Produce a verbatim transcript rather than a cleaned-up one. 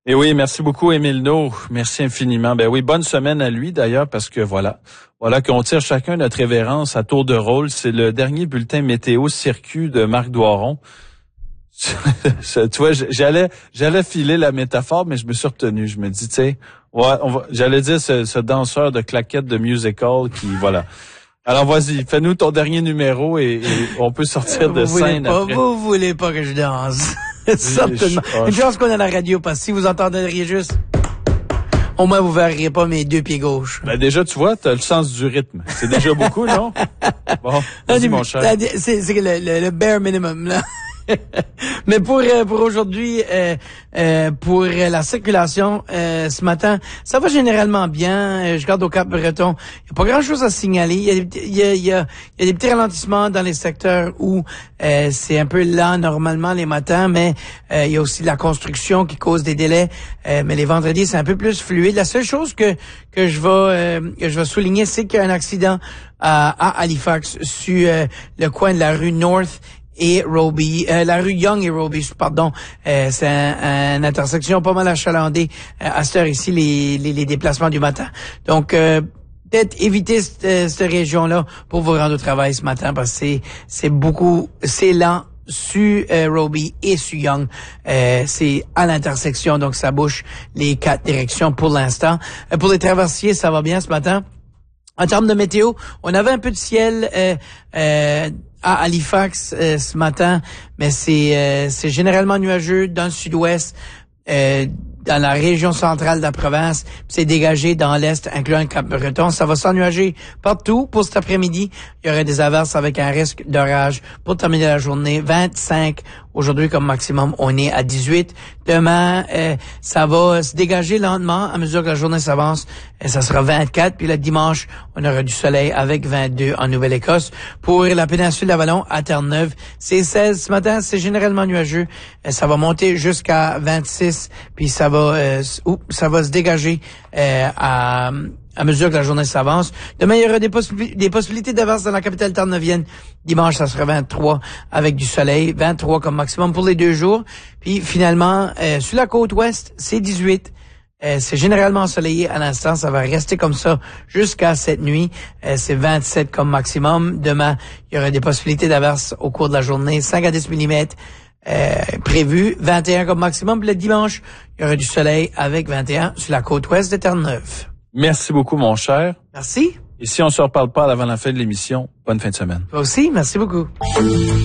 Et oui, merci beaucoup, Émile No. Merci infiniment. Ben oui, bonne semaine à lui d'ailleurs, parce que voilà, voilà qu'on tire chacun notre révérence à tour de rôle. C'est le dernier bulletin météo circuit de Marc Doiron. Tu vois, j'allais, j'allais filer la métaphore, mais je me suis retenu. Je me dis, tu sais, ouais, on va, j'allais dire ce, ce danseur de claquettes de musical qui, voilà. Alors vas-y, fais-nous ton dernier numéro et, et on peut sortir de vous scène pas, après. Vous voulez pas que je danse. Certainement. Je, je, Une chance qu'on a la radio, parce que si vous entendriez juste, au moins vous verriez pas mes deux pieds gauches. Ben déjà, tu vois, t'as le sens du rythme. C'est déjà beaucoup, non? Bon, vas-y, mon cher. C'est, c'est le, le, le bare minimum, là. Mais pour pour aujourd'hui, euh, euh, pour la circulation, euh, ce matin, ça va généralement bien. Je regarde au Cap-Breton, il n'y a pas grand-chose à signaler. Il y a, il y a, il y a, il y a des petits ralentissements dans les secteurs où euh, c'est un peu lent normalement les matins, mais euh, il y a aussi de la construction qui cause des délais. Euh, mais les vendredis, c'est un peu plus fluide. La seule chose que que je vais euh, que je vais souligner, c'est qu'il y a un accident à, à Halifax sur euh, le coin de la rue North et Roby, euh, la rue Young et Roby, pardon, euh, c'est un, une intersection pas mal achalandée euh, à cette heure ici, les, les, les déplacements du matin. Donc, euh, peut-être éviter cette, cette région-là pour vous rendre au travail ce matin, parce que c'est, c'est beaucoup, c'est lent sur euh, Roby et sur Young. Euh, c'est à l'intersection, donc ça bouche les quatre directions pour l'instant. Euh, pour les traversiers, ça va bien ce matin. En termes de météo, on avait un peu de ciel euh, euh, à Halifax euh, ce matin, mais c'est euh, c'est généralement nuageux dans le sud-ouest, euh, dans la région centrale de la province, puis c'est dégagé dans l'est, incluant le Cap-Breton. Ça va s'ennuager partout pour cet après-midi. Il y aurait des averses avec un risque d'orage pour terminer la journée. vingt-cinq aujourd'hui comme maximum, on est à dix-huit. Demain, euh, ça va se dégager lentement à mesure que la journée s'avance. Et ça sera vingt-quatre. Puis le dimanche, on aura du soleil avec vingt-deux en Nouvelle-Écosse. Pour la péninsule d'Avalon, à Terre-Neuve, c'est seize ce matin. C'est généralement nuageux. Et ça va monter jusqu'à vingt-six. Puis ça va, euh, oups, ça va se dégager euh, à... à mesure que la journée s'avance. Demain, il y aura des, possib- des possibilités d'averses dans la capitale terre-neuvienne. Dimanche, ça sera vingt-trois avec du soleil, vingt-trois comme maximum pour les deux jours. Puis finalement, euh, sur la côte ouest, c'est dix-huit. Euh, c'est généralement ensoleillé à l'instant. Ça va rester comme ça jusqu'à cette nuit. Euh, c'est vingt-sept comme maximum. Demain, il y aura des possibilités d'averses au cours de la journée, cinq à dix millimètres. Euh, prévu, vingt et un comme maximum. Puis le dimanche, il y aura du soleil avec vingt et un sur la côte ouest de Terre-Neuve. Merci beaucoup, mon cher. Merci. Et si on se reparle pas avant la fin de l'émission, bonne fin de semaine. Toi aussi, merci beaucoup.